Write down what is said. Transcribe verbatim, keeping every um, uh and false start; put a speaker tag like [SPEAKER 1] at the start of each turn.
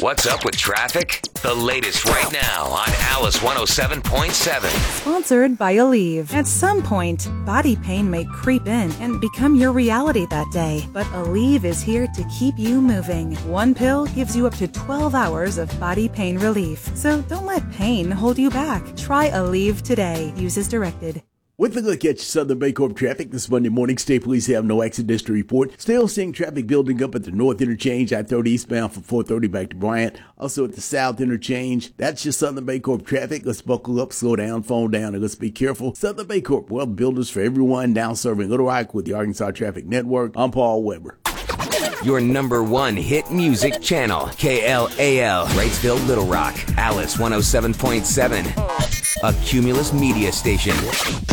[SPEAKER 1] What's up with traffic? The latest right now on Alice one oh seven point seven.
[SPEAKER 2] Sponsored by Aleve. At some point, body pain may creep in and become your reality that day. But Aleve is here to keep you moving. One pill gives you up to twelve hours of body pain relief. So don't let pain hold you back. Try Aleve today. Use as directed.
[SPEAKER 3] With a look at your Southern Baycorp traffic this Monday morning, state police have no accidents to report. Still seeing traffic building up at the north interchange, I thirty eastbound from four thirty back to Bryant. Also at the south interchange. That's your Southern Baycorp traffic. Let's buckle up, slow down, phone down, and let's be careful. Southern Baycorp, well, builders for everyone, now serving Little Rock with the Arkansas Traffic Network. I'm Paul Weber.
[SPEAKER 1] Your number one hit music channel, K L A L, Wrightsville, Little Rock, Alice one oh seven point seven, a Cumulus media station.